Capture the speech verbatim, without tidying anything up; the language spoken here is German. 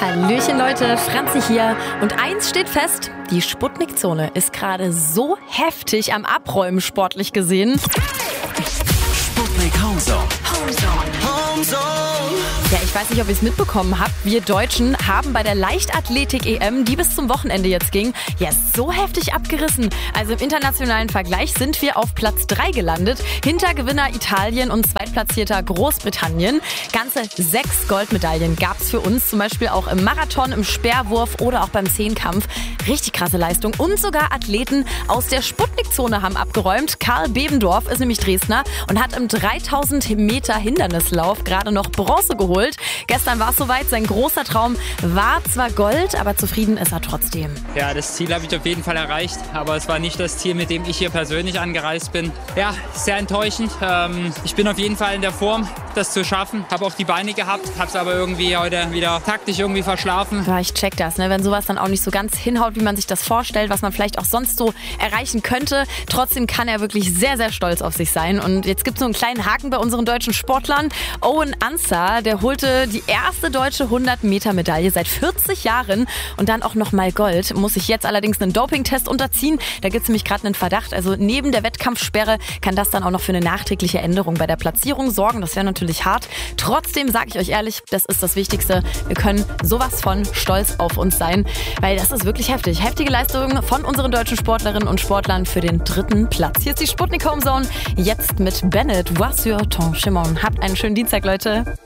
Hallöchen Leute, Franzi hier. Und eins steht fest, die Sputnik-Zone ist gerade so heftig am Abräumen, sportlich gesehen. Sputnik Homezone. Homezone. Homezone. Ja, ich weiß nicht, ob ihr es mitbekommen habt. Wir Deutschen haben bei der Leichtathletik-E M, die bis zum Wochenende jetzt ging, ja so heftig abgerissen. Also im internationalen Vergleich sind wir auf Platz drei gelandet. Hinter Gewinner Italien und Zweitplatzierter Großbritannien. Ganze sechs Goldmedaillen gab es für uns. Zum Beispiel auch im Marathon, im Speerwurf oder auch beim Zehnkampf. Richtig krasse Leistung. Und sogar Athleten aus der Sputnik-Zone haben abgeräumt. Karl Bebendorf ist nämlich Dresdner und hat im dreitausend Meter Hindernislauf gerade noch Bronze geholt. Gestern war es soweit, sein großer Traum war zwar Gold, aber zufrieden ist er trotzdem. Ja, das Ziel habe ich auf jeden Fall erreicht, aber es war nicht das Ziel, mit dem ich hier persönlich angereist bin. Ja, sehr enttäuschend. Ähm, ich bin auf jeden Fall in der Form, das zu schaffen. Habe auch die Beine gehabt, habe es aber irgendwie heute wieder taktisch irgendwie verschlafen. Ja, ich check das, ne? Wenn sowas dann auch nicht so ganz hinhaut, wie man sich das vorstellt, was man vielleicht auch sonst so erreichen könnte. Trotzdem kann er wirklich sehr, sehr stolz auf sich sein. Und jetzt gibt es so einen kleinen Haken bei unseren deutschen Sportlern. Owen Ansah, der holte die erste deutsche hundert Meter Medaille seit vierzig Jahren und dann auch nochmal Gold. Muss sich jetzt allerdings einen Dopingtest unterziehen. Da gibt es nämlich gerade einen Verdacht. Also neben der Wettkampfsperre kann das dann auch noch für eine nachträgliche Änderung bei der Platzierung sorgen. Das wäre natürlich hart. Trotzdem sage ich euch ehrlich, das ist das Wichtigste. Wir können sowas von stolz auf uns sein, weil das ist wirklich heftig. Heftige Leistungen von unseren deutschen Sportlerinnen und Sportlern für den dritten Platz. Hier ist die Sputnik Homezone. Jetzt mit Bennett, Vois sur ton chemin. Habt einen schönen Dienstag, Leute.